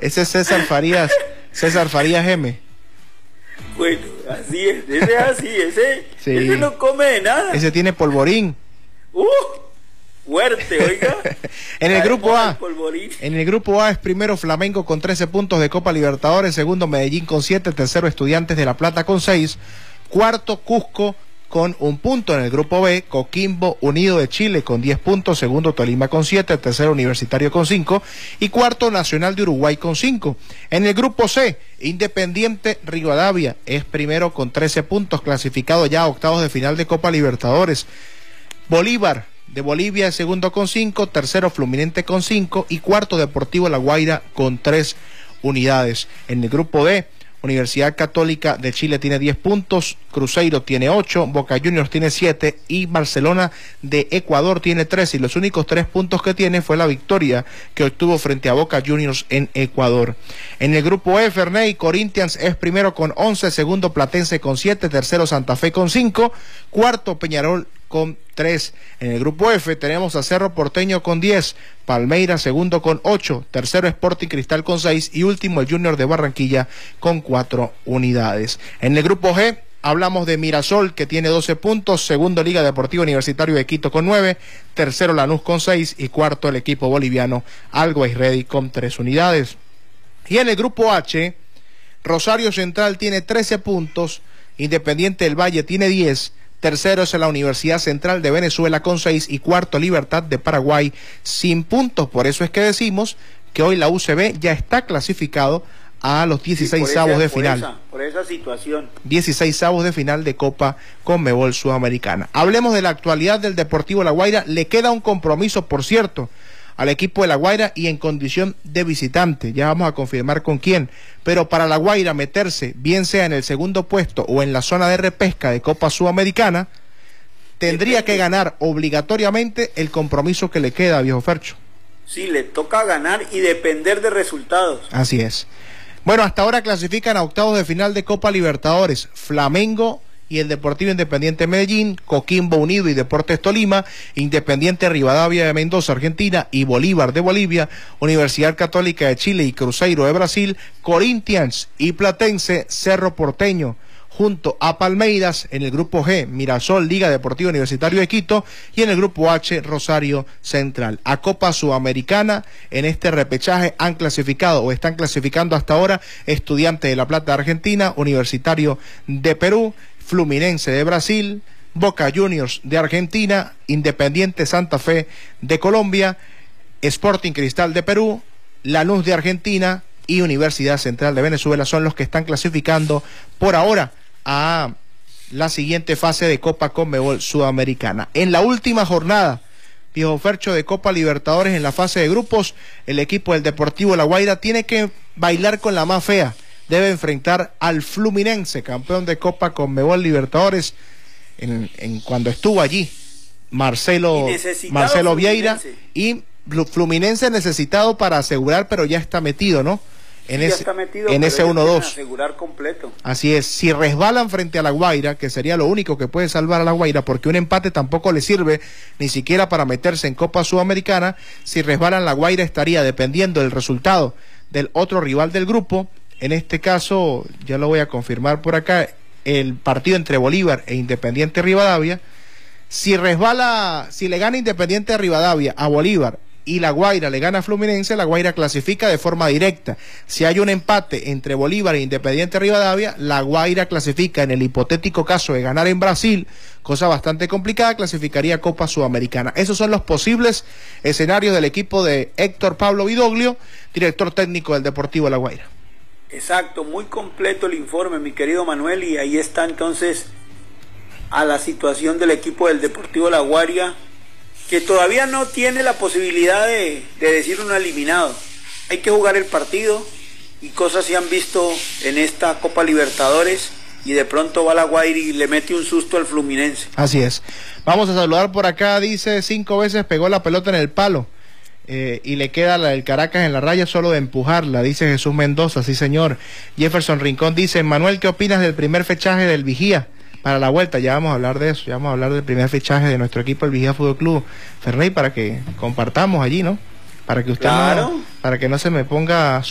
Ese es César Farías M. Bueno, así es, ese es así, Sí. ese no come de nada. Ese tiene polvorín. Fuerte, oiga. En el grupo A es primero Flamengo con 13 puntos de Copa Libertadores, segundo Medellín con 7, tercero Estudiantes de La Plata con 6, cuarto Cusco con 1 punto. En el grupo B, Coquimbo Unido de Chile con 10 puntos, segundo Tolima con 7, tercero Universitario con 5 y cuarto Nacional de Uruguay con 5. En el grupo C, Independiente Rivadavia es primero con 13 puntos, clasificado ya a octavos de final de Copa Libertadores. Bolívar de Bolivia es segundo con 5, tercero Fluminense con 5 y cuarto Deportivo La Guaira con 3 unidades. En el grupo D, Universidad Católica de Chile tiene 10 puntos, Cruzeiro tiene 8, Boca Juniors tiene 7 y Barcelona de Ecuador tiene 3, y los únicos 3 puntos que tiene fue la victoria que obtuvo frente a Boca Juniors en Ecuador. En el grupo E, Ferney, Corinthians es primero con 11, segundo Platense con 7, tercero Santa Fe con 5, cuarto Peñarol con 3. En el grupo F tenemos a Cerro Porteño con 10, Palmeiras segundo con 8, tercero Sporting Cristal con 6 y último el Junior de Barranquilla con 4 unidades. En el grupo G hablamos de Mirasol, que tiene 12 puntos, segundo Liga Deportiva Universitario de Quito con 9, tercero Lanús con 6 y cuarto el equipo boliviano Always Ready con 3 unidades. Y en el grupo H, Rosario Central tiene 13 puntos, Independiente del Valle tiene 10, tercero es la Universidad Central de Venezuela con 6 y cuarto Libertad de Paraguay sin puntos. Por eso es que decimos que hoy la UCB ya está clasificado a los 16avos de final. Por esa situación. 16avos de final de Copa Conmebol Sudamericana. Hablemos de la actualidad del Deportivo La Guaira. Le queda un compromiso, por cierto, al equipo de La Guaira y en condición de visitante. Ya vamos a confirmar con quién. Pero para La Guaira meterse, bien sea en el segundo puesto o en la zona de repesca de Copa Sudamericana, tendría que ganar obligatoriamente el compromiso que le queda a Viejo Fercho. Sí, le toca ganar y depender de resultados. Así es. Bueno, hasta ahora clasifican a octavos de final de Copa Libertadores Flamengo y el Deportivo Independiente Medellín, Coquimbo Unido y Deportes Tolima, Independiente Rivadavia de Mendoza, Argentina, y Bolívar de Bolivia, Universidad Católica de Chile y Cruzeiro de Brasil, Corinthians y Platense, Cerro Porteño, junto a Palmeiras. En el grupo G, Mirasol, Liga Deportiva Universitario de Quito, y en el grupo H, Rosario Central. A Copa Sudamericana, en este repechaje han clasificado o están clasificando hasta ahora Estudiantes de La Plata de Argentina, Universitario de Perú, Fluminense de Brasil, Boca Juniors de Argentina, Independiente Santa Fe de Colombia, Sporting Cristal de Perú, Lanús de Argentina y Universidad Central de Venezuela son los que están clasificando por ahora a la siguiente fase de Copa Conmebol Sudamericana. En la última jornada, Viejo Fercho, de Copa Libertadores, en la fase de grupos, el equipo del Deportivo La Guaira tiene que bailar con la más fea. Debe enfrentar al Fluminense, campeón de Copa Conmebol Libertadores, en cuando estuvo allí Marcelo Vieira, y Fluminense necesitado para asegurar, pero ya está metido, ¿no? En ese 1-2. Asegurar completo. Así es, si resbalan frente a La Guaira, que sería lo único que puede salvar a La Guaira, porque un empate tampoco le sirve ni siquiera para meterse en Copa Sudamericana. Si resbalan, La Guaira estaría dependiendo del resultado del otro rival del grupo. En este caso, ya lo voy a confirmar por acá, el partido entre Bolívar e Independiente Rivadavia. Si resbala, si le gana Independiente Rivadavia a Bolívar y La Guaira le gana a Fluminense, La Guaira clasifica de forma directa. Si hay un empate entre Bolívar e Independiente Rivadavia, La Guaira clasifica, en el hipotético caso de ganar en Brasil, cosa bastante complicada, clasificaría a Copa Sudamericana. Esos son los posibles escenarios del equipo de Héctor Pablo Vidoglio, director técnico del Deportivo La Guaira. Exacto, muy completo el informe, mi querido Manuel, y ahí está entonces a la situación del equipo del Deportivo La Guaira, que todavía no tiene la posibilidad de decir un eliminado. Hay que jugar el partido y cosas se han visto en esta Copa Libertadores, y de pronto va La Guaira y le mete un susto al Fluminense. Así es. Vamos a saludar por acá, dice 5 veces pegó la pelota en el palo. Y le queda la del Caracas en la raya solo de empujarla, dice Jesús Mendoza. Sí, señor. Jefferson Rincón dice: Manuel, ¿qué opinas del primer fechaje del Vigía para la vuelta? Ya vamos a hablar de eso, ya vamos a hablar del primer fichaje de nuestro equipo, el Vigía Fútbol Club. Ferney, para que compartamos allí, ¿no? Para que usted claro, para que no se me ponga